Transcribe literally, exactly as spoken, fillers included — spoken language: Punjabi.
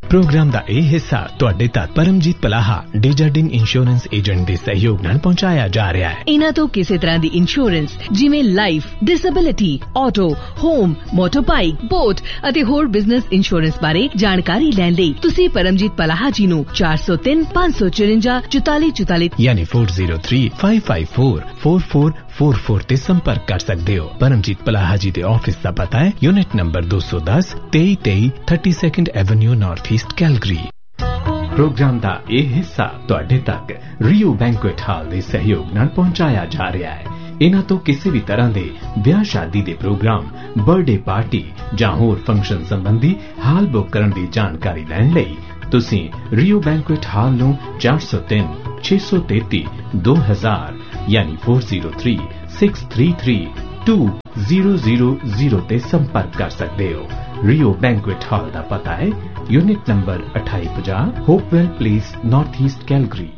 प्रोग्राम ਦਾ ਇਹ ਹਿੱਸਾ ਤੁਹਾਡੇ ਤੱਕ ਪਰਮਜੀਤ ਪਲਾਹਾ ਡੇਜਰਡਿਨ ਇੰਸ਼ੋਰੈਂਸ ਏਜੰਟ ਦੇ ਸਹਿਯੋਗ ਨਾਲ ਪਹੁੰਚਾਇਆ ਜਾ ਰਿਹਾ ਹੈ। ਇਹਨਾਂ ਤੋਂ ਕਿਸੇ ਤਰ੍ਹਾਂ ਦੀ ਇੰਸ਼ੋਰੈਂਸ ਜਿਵੇਂ life, disability, auto, home, ਮੋਟਰਬਾਈਕ, boat ਅਤੇ ਹੋਰ ਬਿਜ਼ਨਸ ਇੰਸ਼ੋਰੈਂਸ ਬਾਰੇ ਜਾਣਕਾਰੀ ਲੈਣ ਲਈ ਤੁਸੀਂ ਪਰਮਜੀਤ ਪਲਾਹਾ ਜੀ ਨੂੰ ਚਾਰ ਸੌ ਤਿੰਨ ਪੰਜ ਸੌ ਚੁਰੰਜਾ ਚੁਤਾਲੀ ਚੁਤਾਲੀ ਯਾਨੀ ਚਾਰ ਜ਼ੀਰੋ ਤਿੰਨ ਪੰਜ ਪੰਜ ਚਾਰ ਚਾਰ ਚਾਰ ਚਾਰ ਚਾਰ ਤੇ ਸੰਪਰਕ ਕਰ ਸਕਦੇ ਹੋ। ਪਰਮਜੀਤ ਪਲਾਹਾ ਜੀ ਦੇ ਆਫਿਸ ਦਾ ਪਤਾ ਹੈ ਯੂਨਿਟ ਨੰਬਰ ਦੋ ਸੌ ਦਸ ਤੇਈ ਤੇਈ thirty-second avenue north East Calgary. Programme ਦਾ ਇਹ ਹਿੱਸਾ ਤੁਹਾਡੇ ਤੱਕ ਰੀਓ ਬੈਂਕੁਏਟ ਹਾਲ ਦੇ ਸਹਿਯੋਗ ਨਾਲ ਪਹੁੰਚਾਇਆ ਜਾ ਰਿਹਾ ਹੈ। ਇਹਨਾਂ ਤੋਂ ਕਿਸੇ ਵੀ ਤਰ੍ਹਾਂ ਦੇ ਵਿਆਹ ਸ਼ਾਦੀ ਦੇ ਪ੍ਰੋਗਰਾਮ, ਬਰਥਡੇ ਪਾਰਟੀ ਜਾਂ ਹੋਰ ਫੰਕਸ਼ਨ ਸੰਬੰਧੀ ਹਾਲ ਬੁੱਕ ਕਰਨ ਦੀ ਜਾਣਕਾਰੀ ਲੈਣ ਲਈ ਤੁਸੀਂ ਰੀਓ ਬੈਂਕੁਏਟ ਹਾਲ ਨੂੰ ਚਾਰ ਸੌ ਤਿੰਨ ਛੇ ਸੌ ਤੇਤੀ ਦੋ ਹਜ਼ਾਰ ਯਾਨੀ ਚਾਰ ਜ਼ੀਰੋ ਤਿੰਨ ਛੇ ਤਿੰਨ ਤਿੰਨ ਦੋ ਜ਼ੀਰੋ ਜ਼ੀਰੋ ਜ਼ੀਰੋ ਤੇ ਸੰਪਰਕ ਕਰ ਸਕਦੇ ਹੋ। ਰੀਓ ਬੈਂਕੁਏਟ ਹਾਲ ਦਾ ਪਤਾ ਹੈ ਯੂਨਿਟ ਨੰਬਰ ਅਠਾਈ ਪੰਜਾਹ ਹੋਪਵੈਲ ਪਲੇਸ ਨਾਰਥ ਈਸਟ ਕੈਲਗਰੀ।